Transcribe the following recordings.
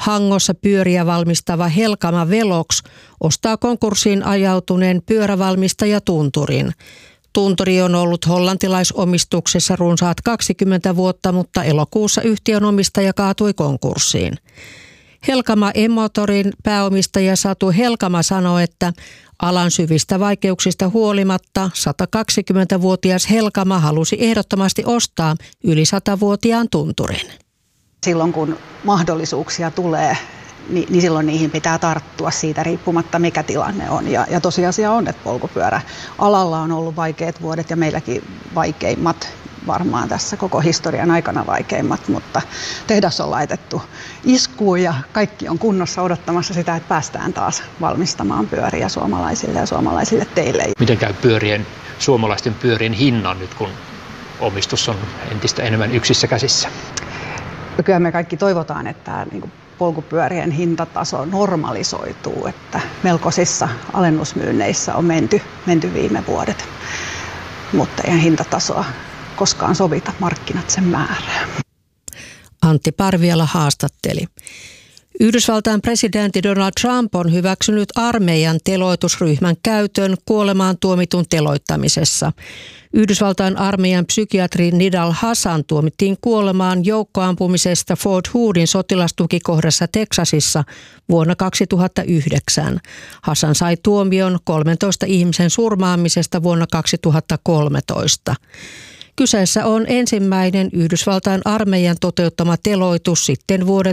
Hangossa pyöriä valmistava Helkama Velox ostaa konkurssiin ajautuneen pyörävalmistaja Tunturin. Tunturi on ollut hollantilaisomistuksessa runsaat 20 vuotta, mutta elokuussa yhtiön omistaja kaatui konkurssiin. Helkama E-Motorin pääomistaja Satu Helkama sanoi, että alan syvistä vaikeuksista huolimatta 120-vuotias Helkama halusi ehdottomasti ostaa yli 100-vuotiaan Tunturin. Silloin kun mahdollisuuksia tulee, niin silloin niihin pitää tarttua siitä riippumatta mikä tilanne on. Ja tosiasia on, että polkupyöräalalla on ollut vaikeat vuodet ja meilläkin vaikeimmat, varmaan tässä koko historian aikana vaikeimmat, mutta tehdas on laitettu iskuun ja kaikki on kunnossa odottamassa sitä, että päästään taas valmistamaan pyöriä suomalaisille ja suomalaisille teille. Miten käy suomalaisten pyörien hinnan nyt, kun omistus on entistä enemmän yksissä käsissä? Kyllä me kaikki toivotaan, että polkupyörien hintataso normalisoituu, että melkoisissa alennusmyynneissä on menty viime vuodet, mutta ei hintatasoa koskaan sovita, markkinat sen määrää. Antti Parviala haastatteli. Yhdysvaltain presidentti Donald Trump on hyväksynyt armeijan teloitusryhmän käytön kuolemaan tuomitun teloittamisessa. Yhdysvaltain armeijan psykiatri Nidal Hasan tuomittiin kuolemaan joukkoampumisesta Fort Hoodin sotilastukikohdassa Teksasissa vuonna 2009. Hasan sai tuomion 13 ihmisen surmaamisesta vuonna 2013. Kyseessä on ensimmäinen Yhdysvaltain armeijan toteuttama teloitus sitten vuoden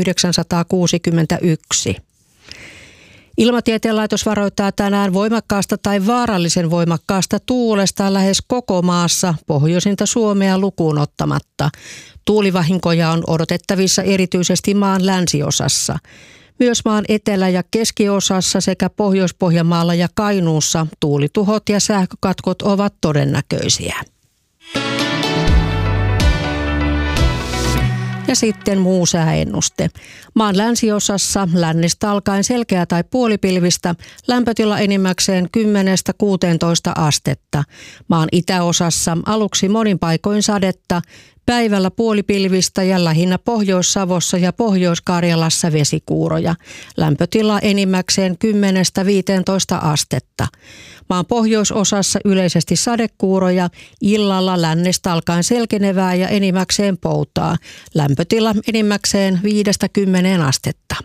1961. Ilmatieteen laitos varoittaa tänään voimakkaasta tai vaarallisen voimakkaasta tuulesta lähes koko maassa, pohjoisinta Suomea lukuun ottamatta. Tuulivahinkoja on odotettavissa erityisesti maan länsiosassa. Myös maan etelä- ja keskiosassa sekä Pohjois-Pohjanmaalla ja Kainuussa tuulituhot ja sähkökatkot ovat todennäköisiä. Ja sitten muu sääennuste. Maan länsiosassa lännestä alkaen selkeä tai puolipilvistä, lämpötila enimmäkseen 10–16 astetta. Maan itäosassa aluksi monin paikoin sadetta, päivällä puolipilvistä ja lähinnä Pohjois-Savossa ja Pohjois-Karjalassa vesikuuroja. Lämpötila enimmäkseen 10–15 astetta. Maan pohjoisosassa yleisesti sadekuuroja, illalla lännestä alkaen selkenevää ja enimmäkseen poutaa. Lämpötila enimmäkseen 5–10 astetta.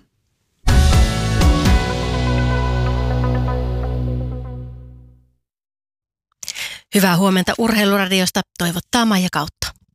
Hyvää huomenta Urheiluradiosta toivottaa Maija Kautto.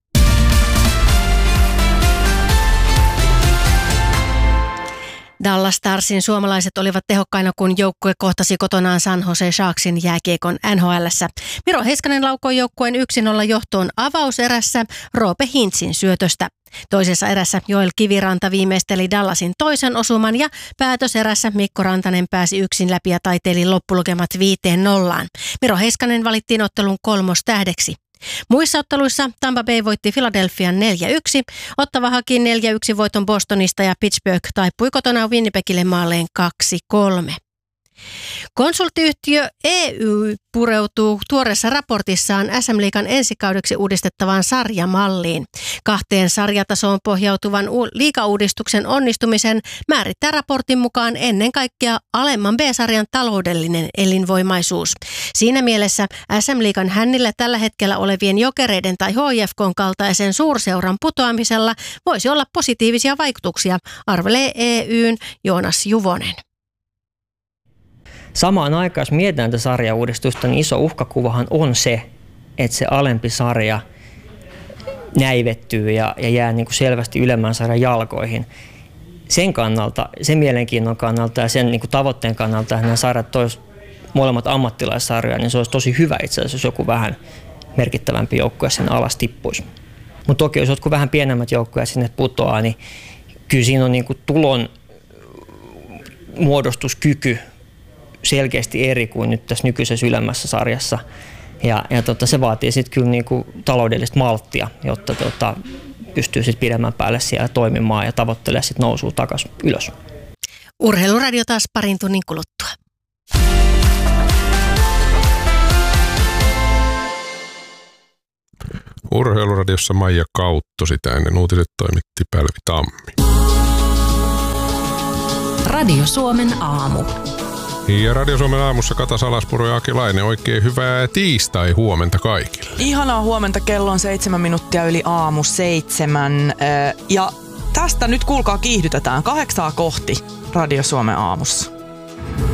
Dallas Starsin suomalaiset olivat tehokkaina, kun joukkue kohtasi kotonaan San Jose Sharksin jääkiekon NHL:ssä. Miro Heiskanen laukoi joukkueen 1-0 johtoon avauserässä Roope Hintzin syötöstä. Toisessa erässä Joel Kiviranta viimeisteli Dallasin toisen osuman ja päätöserässä Mikko Rantanen pääsi yksin läpi ja taiteili loppulukemat 5-0. Miro Heiskanen valittiin ottelun 3. tähdeksi. Muissa otteluissa Tampa Bay voitti Philadelphian 4-1, Ottawa haki 4-1 voiton Bostonista ja Pittsburgh taipui kotona Winnipegille maalleen 2-3. Konsulttiyhtiö EY pureutuu tuoreessa raportissaan SM-liigan ensikaudeksi uudistettavaan sarjamalliin. 2 sarjatasoon pohjautuvan liigauudistuksen onnistumisen määrittää raportin mukaan ennen kaikkea alemman B-sarjan taloudellinen elinvoimaisuus. Siinä mielessä SM-liigan hännillä tällä hetkellä olevien Jokereiden tai HIFK:n kaltaisen suurseuran putoamisella voisi olla positiivisia vaikutuksia, arvelee EY:n Joonas Juvonen. Samaan aikaan, jos mietitään tätä sarjauudistusta, niin iso uhkakuvahan on se, että se alempi sarja näivettyy ja jää niin kuin selvästi ylemmän sarjan jalkoihin. Sen kannalta, sen mielenkiinnon kannalta ja sen niin kuin tavoitteen kannalta, että nämä sarjat olisivat molemmat ammattilaissarjoja, niin se olisi tosi hyvä itse asiassa, jos joku vähän merkittävämpi joukkue sen alas tippuisi. Mutta toki jos jotkut vähän pienemmät joukkueet sinne putoaa, niin kyllä siinä on niin kuin tulon muodostuskyky selkeästi eri kuin nyt tässä nykyisessä ylemmässä sarjassa. Ja se vaatii sitten kyllä niinku taloudellista malttia, jotta pystyy sitten pidemmän päälle siellä toimimaan ja tavoittelee sitten nousua takaisin ylös. Urheiluradio taas parin tunnin kuluttua. Urheiluradiossa Maija Kautto, sitä ennen uutiset toimitti Pälvi Tammi. Radio Suomen aamu. Ja Radio Suomen aamussa Kata Salaspuro ja Aki Laine. Oikein hyvää tiistai-huomenta kaikille. Ihanaa huomenta, kello on 7 minuuttia yli aamu 7. Ja tästä nyt kuulkaa kiihdytetään 8 kohti Radio Suomen aamussa.